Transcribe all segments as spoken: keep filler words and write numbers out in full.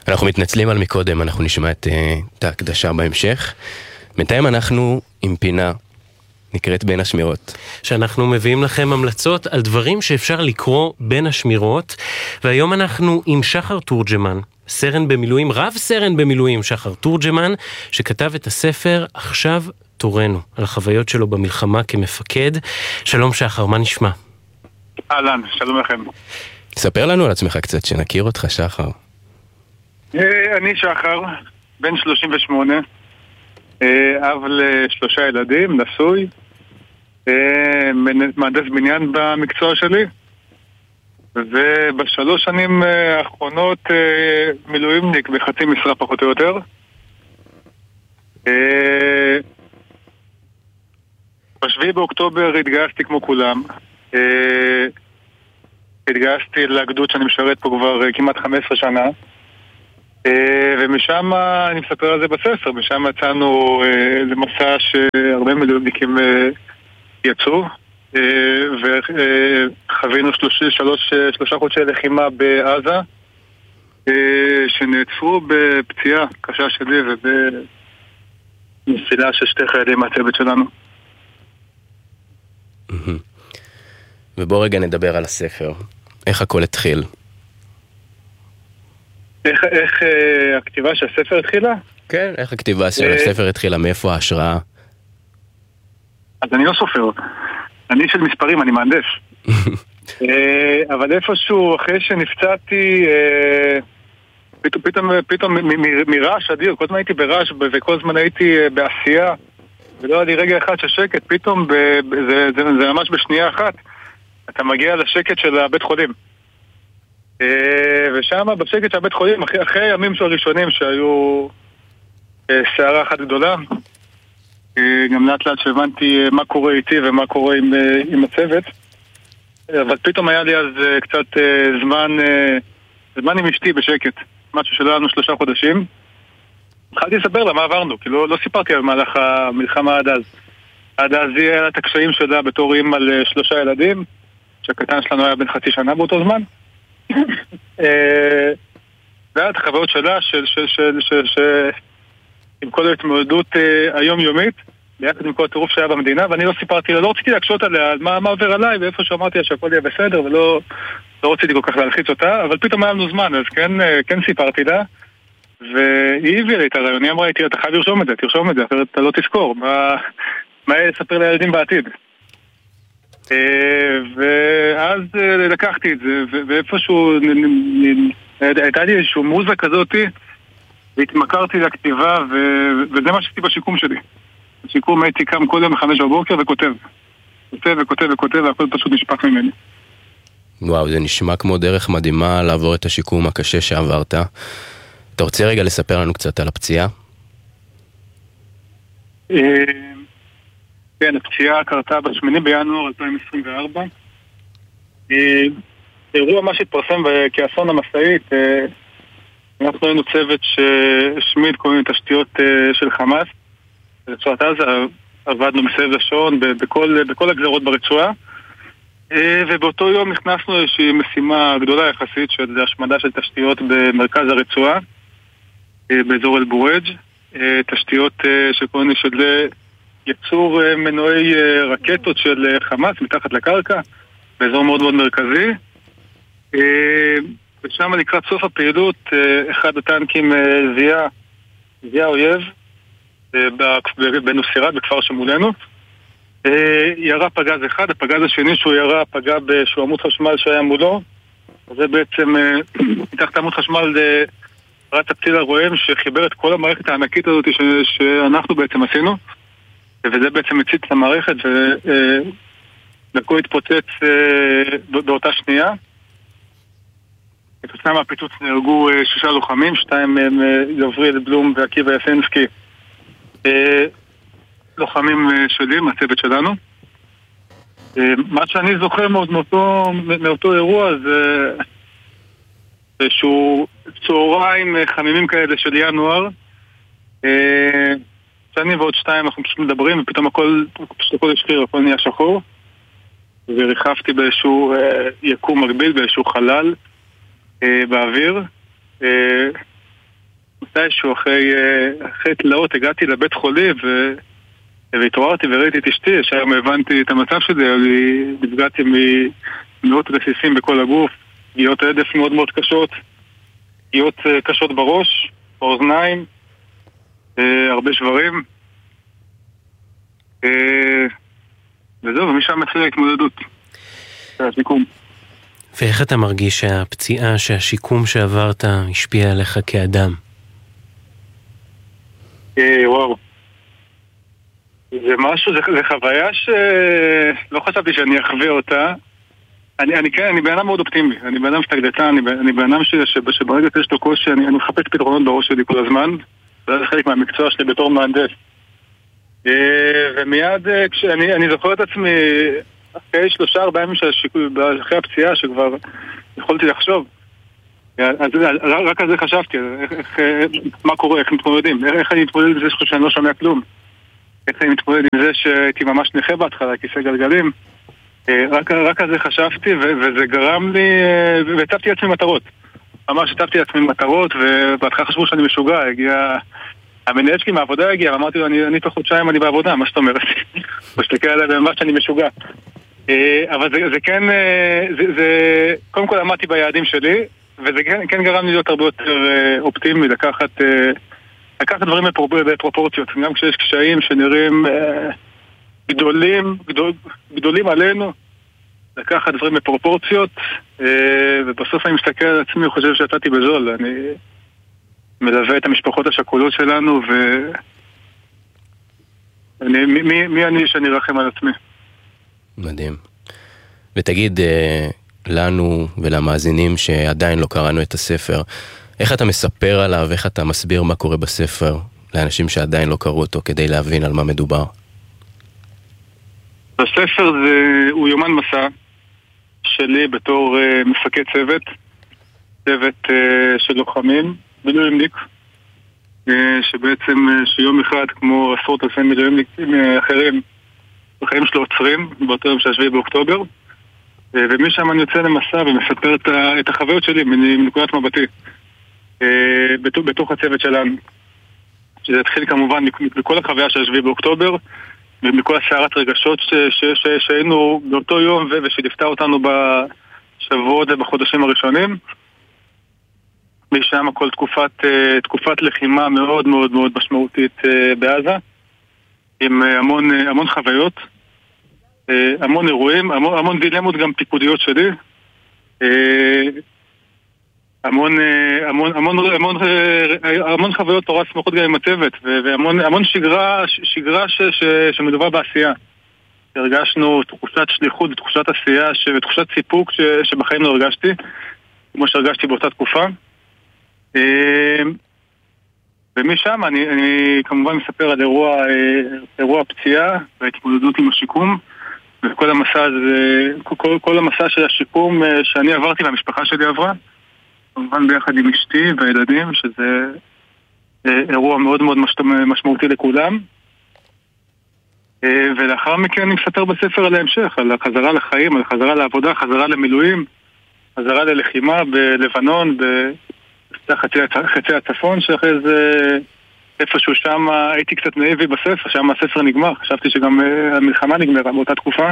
אנחנו מתנצלים על מקודם, אנחנו נשמע את, את ההקדשה בהמשך. בינתיים אנחנו עם פינה נקראת בין השמירות. שאנחנו מביאים לכם המלצות על דברים שאפשר לקרוא בין השמירות, והיום אנחנו עם שחר תורג'מן, סרן במילואים, רב סרן במילואים, שחר תורג'מן, שכתב את הספר עכשיו תורנו, על החוויות שלו במלחמה כמפקד. שלום שחר, מה נשמע? אהלן, שלום לכם. ספר לנו על עצמך קצת, שנכיר אותך שחר. אני שחר, בן שלושים ושמונה, אב לשלושה ילדים, נשוי, מהנדס בניין במקצוע שלי, ובשלוש שנים האחרונות מילואימניק בחצי משרה פחות או יותר. בשביעי באוקטובר התגייסתי כמו כולם. התגייסתי לגדוד שאני משרת פה כבר כמעט חמש עשרה שנה, ומשם אני מספר על זה בספר. משם יצאנו למסע שהרבה מילואימניקים יצאו, וחווינו שלוש, שלושה חודשי לחימה בעזה, שנעצרו בפציעה קשה שלי ובנפילה של שתי חיילים מהצוות שלנו. ובוא רגע נדבר על הספר. איך הכל התחיל? איך, איך הכתיבה של הספר התחילה? כן, איך הכתיבה של הספר התחילה? מאיפה ההשראה? אז אני לא סופר. אני של מספרים, אני מהנדס. אבל איפשהו, אחרי שנפצעתי, פתאום, פתאום, פתאום מרעש אדיר, כל זמן הייתי ברעש וכל זמן הייתי בעשייה, ולא היה לי רגע אחד של שקט, פתאום זה, זה, זה, זה ממש בשנייה אחת, אתה מגיע לשקט של הבית חולים. ושם בשקט של הבית חולים, אחרי, אחרי הימים של הראשונים שהיו שערה אחת גדולה, גם לאט לאט שהבנתי מה קורה איתי ומה קורה עם, עם הצוות, אבל פתאום היה לי אז קצת זמן, זמן עם אשתי בשקט, משהו שלא לנו שלושה חודשים. התחלתי לספר לה מה עברנו, כי לא, לא סיפרתי על מהלך המלחמה עד אז. עד אז היה את הקשיים שלה בתור אימא לשלושה ילדים, שהקטן שלנו היה בן חצי שנה באותו זמן. והיה את החוויות שלה של, של, של, של, של, עם כל ההתמודדות היומיומית, ביחד עם כל הטירוף שהיה במדינה, ואני לא סיפרתי לה, לא רציתי להקשות עליה על מה, מה עובר עליי, ואיפה שאמרתי לה שהכל יהיה בסדר, ולא לא רציתי כל כך להלחיץ אותה, אבל פתאום היה לנו זמן, אז כן, כן סיפרתי לה, והיא הביאה לי את הרעיון, היא אמרה איתי, אתה חייב לרשום את זה, תרשום את זה, אחרת אתה לא תזכור, מה, מה יספר לילדים בעתיד. ואז לקחתי את זה, ואיפשהו הייתה לי איזשהו מוזה כזאתי, והתמכרתי לכתיבה, וזה מה שעשיתי בשיקום שלי. בשיקום הייתי קם כל יום בחמש בבוקר וכותב. כותב וכותב וכותב, והכל פשוט נשפך ממני. וואו, זה נשמע כמו דרך מדהימה לעבור את השיקום הקשה שעברת. אתה רוצה רגע לספר לנו קצת על הפציעה? כן, הפציעה קרתה בשמיני בינואר אלפיים עשרים וארבע. אירוע מה שהתפרסם כאסון המשאית, אנחנו היינו צוות שהשמיד כל מיני תשתיות של חמאס. ברצועת עזה עבדנו מסביב לשעון בכל, בכל הגזרות ברצועה, ובאותו יום נכנסנו איזושהי משימה גדולה יחסית של השמדה של תשתיות במרכז הרצועה, באזור אל-בורג', תשתיות שכל מיני של יצור מנועי רקטות של חמאס מתחת לקרקע, באזור מאוד מאוד מרכזי. ושם לקראת סוף הפעילות, אחד הטנקים זיהה, זיהה אויב בנוסירת, בכפר שמולנו. ירה פגז אחד, הפגז השני שהוא ירה פגע באיזשהו עמוד חשמל שהיה מולו. זה בעצם, מתחת עמוד חשמל רץ הפתיל הרועם שחיבר את כל המערכת הענקית הזאת שאנחנו בעצם עשינו. וזה בעצם הציץ את המערכת, ודרכו התפוצץ באותה שנייה. כתוצאה מהפיצוץ נהרגו שישה לוחמים, שתיים מהם גבריאל בלום ועקיבא יסנסקי, לוחמים שלי, מהצוות שלנו. מה שאני זוכר מאוד מאותו, מאותו אירוע זה איזשהו צהריים חמימים כאלה של ינואר. שאני ועוד שתיים אנחנו פשוט מדברים, ופתאום הכל, פשוט הכל השחיר, הכל נהיה שחור, וריחפתי באיזשהו יקום מקביל, באיזשהו חלל באוויר. מתישהו אחרי, אחרי תלאות הגעתי לבית חולי ו... והתעוררתי וראיתי את אשתי, שהיום הבנתי את המצב שלי, נפגעתי ממאות רסיסים בכל הגוף, פגיעות עדף מאוד מאוד קשות, פגיעות קשות בראש, באוזניים, הרבה שברים, וזהו, ומשם התחילה ההתמודדות, השיקום. ואיך אתה מרגיש שהפציעה, שהשיקום שעברת, השפיע עליך כאדם? וואו. זה משהו, זה, זה חוויה שלא חשבתי שאני אחווה אותה. אני, אני כן, אני בענם מאוד אופטימי, אני בענם שתגדתה, אני, אני בענם ש, ש, שברגע יש לו קושי, אני, אני מחפש פתרונות בראש שלי כל הזמן, וזה חלק מהמקצוע שלי בתור מהנדס. ומיד, כשאני, אני זוכר את עצמי, אחרי שלושה ארבעה ימים אחרי הפציעה, שכבר יכולתי לחשוב, אז רק על זה חשבתי, איך, איך, מה קורה, איך מתמודדים, איך אני מתמודד עם זה שאני לא שומע כלום. איך אני מתמודד עם זה שהייתי ממש נכה בהתחלה, כיסא גלגלים. רק, רק על זה חשבתי, ו- וזה גרם לי, והצבתי לעצמי מטרות. ממש הצבתי לעצמי מטרות, ובהתחלה חשבו שאני משוגע. הגיע, המנהל שלי מהעבודה הגיע, ואמרתי לו, אני, אני תוך חודשיים אני בעבודה, מה זאת אומרת? ושתקע עליי ממש שאני משוגע. אבל זה, זה כן, זה, זה, קודם כל עמדתי ביעדים שלי, וזה כן, כן גרם לי להיות הרבה יותר אופטימי, לקחת... לקחת דברים בפרופורציות, גם כשיש קשיים שנראים אה, גדולים, גדול, גדולים עלינו, לקחת דברים בפרופורציות, אה, ובסוף אני מסתכל על עצמי וחושב שיצאתי בזול. אני מלווה את המשפחות השכולות שלנו, ואני, מי, מי, מי אני שאני רחם על עצמי? מדהים. ותגיד אה, לנו ולמאזינים שעדיין לא קראנו את הספר, איך אתה מספר עליו, איך אתה מסביר מה קורה בספר לאנשים שעדיין לא קראו אותו כדי להבין על מה מדובר? הספר זה, הוא יומן מסע שלי בתור uh, מפקד צוות, צוות uh, של לוחמים, מילואימניק, uh, שבעצם uh, שיום אחד כמו עשרות אלפי מילואימניקים uh, אחרים, החיים שלו עוצרים באותו יום של השביעי באוקטובר, uh, ומשם אני יוצא למסע ומספר את, ה, את החוויות שלי מנקודת מבטי. בתוך הצוות שלנו, שזה התחיל כמובן מכל החוויה של השביעי באוקטובר ומכל הסערת רגשות שהיינו באותו יום ושלפתה אותנו בשבועות ובחודשים הראשונים, משם כל תקופת, תקופת לחימה מאוד מאוד מאוד משמעותית בעזה, עם המון, המון חוויות, המון אירועים, המון, המון דילמות גם פיקודיות שלי, המון, המון, המון, המון, המון חוויות תורה שמחות גם עם הצוות, והמון, המון שגרה, שגרה ש, ש, שמדובר בעשייה. הרגשנו תחושת שליחות ותחושת עשייה ותחושת סיפוק ש, שבחיים לא הרגשתי, כמו שהרגשתי באותה תקופה. ומשם אני, אני כמובן מספר על אירוע, אירוע פציעה וההתמודדות עם השיקום, וכל המסע הזה, כל, כל המסע של השיקום שאני עברתי והמשפחה שלי עברה, כמובן ביחד עם אשתי והילדים, שזה אירוע מאוד מאוד משמעותי לכולם. ולאחר מכן אני מספר בספר על ההמשך, על החזרה לחיים, על החזרה לעבודה, חזרה למילואים, חזרה ללחימה בלבנון, בחצי הצפון, שאחרי זה איפשהו שם הייתי קצת נאיבי בספר, שם הספר נגמר, חשבתי שגם המלחמה נגמרה באותה תקופה.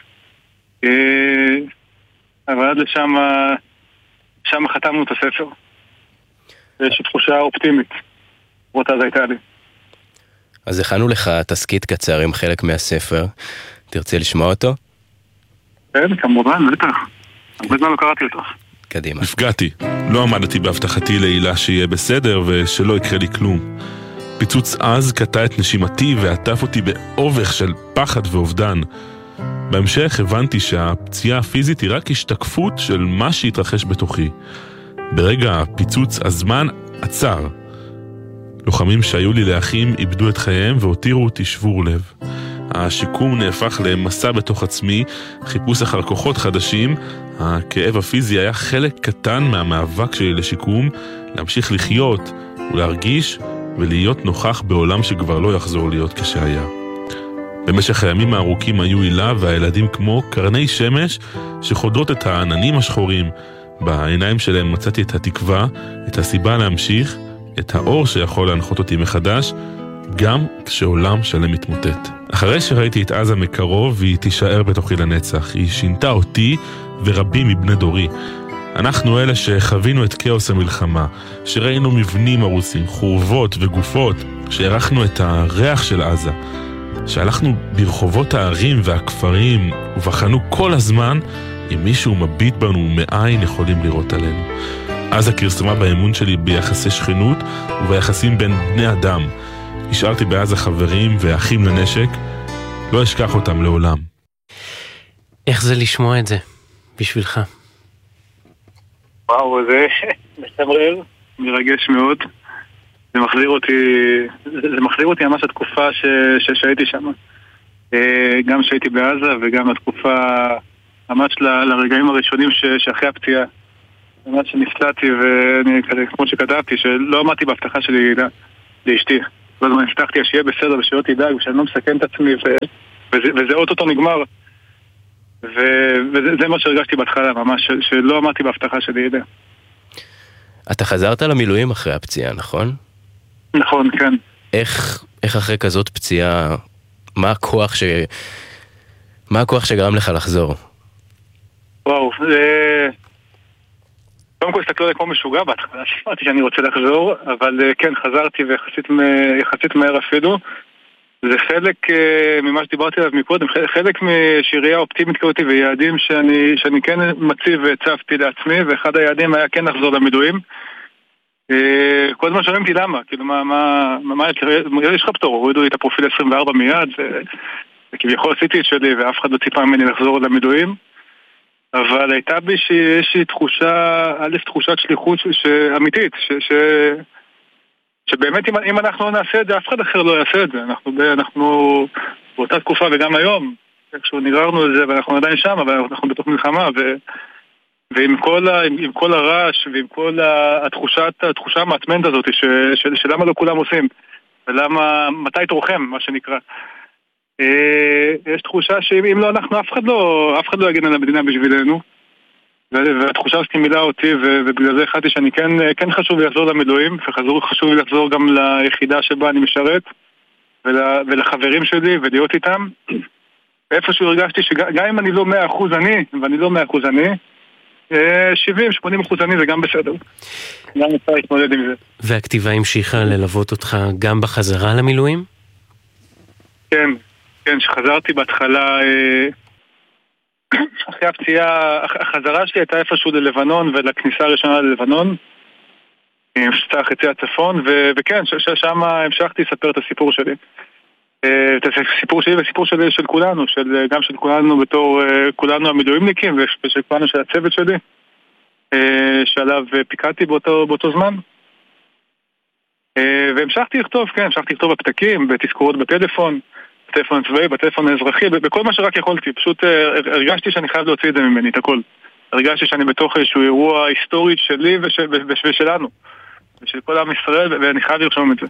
אבל עד לשם... שם חתמנו את הספר. יש תחושה אופטימית. רותה זה הייתה לי. אז הכנו לך תסקית קצר עם חלק מהספר. תרצה לשמוע אותו? כן, כמובן, בטח. הרבה זמן לא קראתי אותו. קדימה. נפגעתי. לא עמדתי בהבטחתי להילה שיהיה בסדר ושלא יקרה לי כלום. פיצוץ עז קטע את נשימתי ועטף אותי באובך של פחד ואובדן. בהמשך הבנתי שהפציעה הפיזית היא רק השתקפות של מה שהתרחש בתוכי. ברגע הפיצוץ הזמן עצר. לוחמים שהיו לי לאחים איבדו את חייהם והותירו אותי שבור לב. השיקום נהפך למסע בתוך עצמי, חיפוש אחר כוחות חדשים. הכאב הפיזי היה חלק קטן מהמאבק שלי לשיקום, להמשיך לחיות ולהרגיש ולהיות נוכח בעולם שכבר לא יחזור להיות כשהיה. במשך הימים הארוכים היו הילה והילדים כמו קרני שמש שחודרות את העננים השחורים. בעיניים שלהם מצאתי את התקווה, את הסיבה להמשיך, את האור שיכול להנחות אותי מחדש, גם כשעולם שלם מתמוטט. אחרי שראיתי את עזה מקרוב, היא תישאר בתוכי לנצח. היא שינתה אותי ורבים מבני דורי. אנחנו אלה שחווינו את כאוס המלחמה, שראינו מבנים הרוסים, חורבות וגופות, שהערכנו את הריח של עזה, שהלכנו ברחובות הערים והכפרים ובחנו כל הזמן אם מישהו מביט בנו מאין יכולים לראות עלינו. עזה כרסמה באמון שלי ביחסי שכנות וביחסים בין בני אדם. השארתי בעזה חברים ואחים לנשק, לא אשכח אותם לעולם. איך זה לשמוע את זה בשבילך? וואו, זה מסמרר, מרגש מאוד. זה מחזיר אותי, זה מחזיר אותי ממש התקופה ש, ש, שהייתי שם. גם שהייתי בעזה וגם התקופה, ממש ל, לרגעים הראשונים ש, שאחרי הפציעה. ממש שנפצעתי ואני, כמו שכתבתי, שלא עמדתי בהבטחה שלי לאשתי. כל הזמן הבטחתי שיהיה בסדר ושלא תדאג ושאני לא מסכן את עצמי ו, וזה, וזה אוטוטו נגמר. ו, וזה מה שהרגשתי בהתחלה, ממש שלא עמדתי בהבטחה שלי. אתה חזרת למילואים אחרי הפציעה, נכון? נכון, כן. איך, איך אחרי כזאת פציעה, מה הכוח ש... מה הכוח שגרם לך לחזור? וואו, זה... קודם כל הסתכלו עליי כמו משוגע בהתחלה, שמעתי שאני רוצה לחזור, אבל כן, חזרתי ויחסית מהר אפילו. זה חלק ממה שדיברתי עליו מקודם, חלק משירייה אופטימית כאותי ויעדים שאני, שאני כן מציב והצבתי לעצמי, ואחד היעדים היה כן לחזור למילואים. כל הזמן שואלים אותי למה, כאילו מה, מה, מה, יש לך פטור, הורידו לי את הפרופיל עשרים וארבע מיד, וכביכול עשיתי את שלי ואף אחד לא ציפה ממני לחזור למילואים, אבל הייתה בי שיש לי תחושה, א' תחושת שליחות אמיתית, ש, ש, שבאמת אם, אם אנחנו לא נעשה את זה, אף אחד אחר לא יעשה את זה, אנחנו, אנחנו באותה תקופה וגם היום, כשהוא נגררנו על זה ואנחנו עדיין שם, אבל אנחנו בתוך מלחמה ו... ועם כל, ה, עם, עם כל הרעש ועם כל התחושת, התחושה המעצמנת הזאת ש, של, שלמה לא כולם עושים ולמה, מתי תורחם, מה שנקרא. אה, יש תחושה שאם לא אנחנו, אף אחד לא, אף אחד לא יגן על המדינה בשבילנו, והתחושה הזאת מילאה אותי, ובגלל זה החלטתי שאני כן, כן חשוב לי לחזור למילואים, וחשוב לי לחזור גם ליחידה שבה אני משרת, ול, ולחברים שלי ולהיות איתם. ואיפשהו הרגשתי שגם אם אני לא מאה אחוז אני, ואני לא מאה אחוז אני, שבעים שמונים אחוז אני זה גם בסדר. גם אפשר להתמודד עם זה. והכתיבה המשיכה ללוות אותך גם בחזרה למילואים? כן, כן, שחזרתי בהתחלה, אחרי הפציעה, החזרה שלי הייתה איפשהו ללבנון ולכניסה הראשונה ללבנון, מבצע חצי הצפון, וכן, שם המשכתי לספר את הסיפור שלי. את הסיפור שלי והסיפור שלי של כולנו, של, גם של כולנו בתור, כולנו המילואימניקים ושל כולנו של הצוות שלי, שעליו פיקדתי באותו, באותו זמן. והמשכתי לכתוב, כן, המשכתי לכתוב בפתקים, בתזכורות בטלפון, בטלפון הצבאי, בטלפון האזרחי, בכל מה שרק יכולתי. פשוט הרגשתי שאני חייב להוציא את זה ממני, את הכל. הרגשתי שאני בתוך איזשהו אירוע היסטורי שלי ושל, ושלנו, ושל כל עם ישראל, ואני חייב לרשום את זה.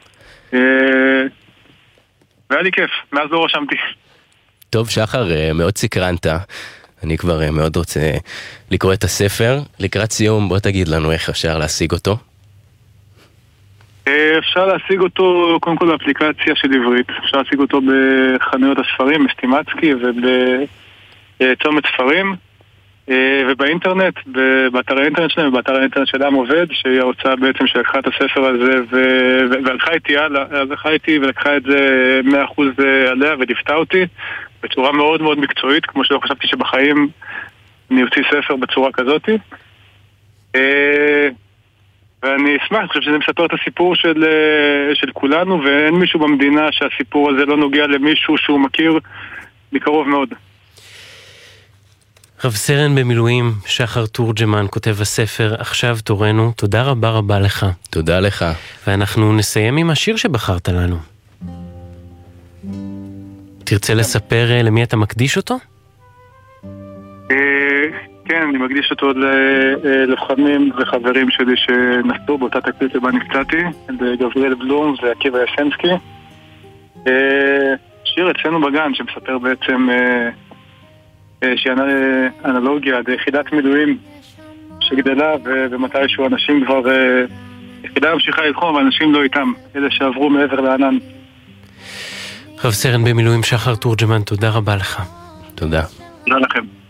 והיה לי כיף, מאז לא רשמתי. טוב, שחר, מאוד סקרנת. אני כבר מאוד רוצה לקרוא את הספר. לקראת סיום, בוא תגיד לנו איך אפשר להשיג אותו. אפשר להשיג אותו קודם כל באפליקציה של עברית. אפשר להשיג אותו בחנויות הספרים, בסטימצקי ובצומת ספרים, ובאינטרנט, באתר האינטרנט שלהם, ובאתר האינטרנט של עם עובד, שהיא ההוצאה בעצם שלקחה את הספר הזה והלכה איתי, הלכה איתי ולקחה את זה מאה אחוז עליה וליוותה אותי בצורה מאוד מאוד מקצועית, כמו שלא חשבתי שבחיים אני אוציא ספר בצורה כזאת. ואני אשמח, אני חושב שזה מספר את הסיפור של, של כולנו, ואין מישהו במדינה שהסיפור הזה לא נוגע למישהו שהוא מכיר מקרוב מאוד. רב סרן במילואים, שחר תורג'מן, כותב הספר, עכשיו תורנו. תודה רבה רבה לך. תודה לך. ואנחנו נסיים עם השיר שבחרת לנו. תרצה לספר למי אתה מקדיש אותו? כן, אני מקדיש אותו ללוחמים וחברים שלי שנסעו באותה תקרית שבה נפצעתי, גבריאל בלום ועקיבא ישנסקי. שיר אצלנו בגן שמספר בעצם שהיא אנלוגיה ליחידת מילואים שגדלה, ומתישהו אנשים כבר היחידה ממשיכה לתחום, ואנשים לא איתם, אלה שעברו מעבר לענן. רב סרן במילואים שחר תורג'מן, תודה רבה לך. תודה. תודה לכם.